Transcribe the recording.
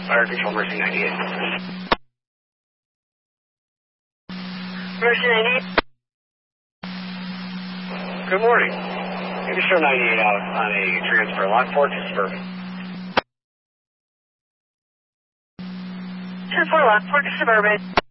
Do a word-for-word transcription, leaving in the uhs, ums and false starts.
Fire Control, Mercy ninety-eight. Mercy ninety-eight. Good morning. Maybe show ninety-eight out on a transfer. Lockport to Suburban. ten four Lockport to Suburban.